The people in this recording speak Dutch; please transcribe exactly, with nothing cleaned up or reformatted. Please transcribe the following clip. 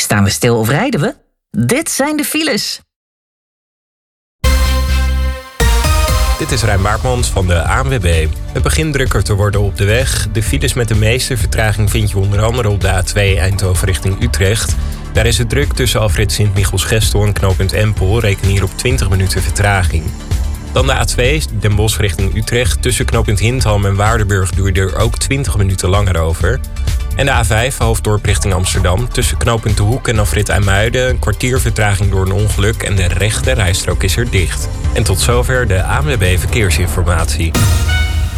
Staan we stil of rijden we? Dit zijn de files. Dit is Rijn Baartmans van de A N W B. Het begint drukker te worden op de weg. De files met de meeste vertraging vind je onder andere op de A twee Eindhoven richting Utrecht. Daar is het druk tussen afrit Sint-Michiels-Gestel en knooppunt Empel. Reken hier op twintig minuten vertraging. Dan de A twee Den Bosch richting Utrecht. Tussen knooppunt Hindhalm en Waardenburg doe je er ook twintig minuten langer over. En de A vijf Hoofddorp richting Amsterdam. Tussen knooppunt De Hoek en afrit IJmuiden een kwartier vertraging door een ongeluk en de rechte rijstrook is er dicht. En tot zover de A N W B Verkeersinformatie.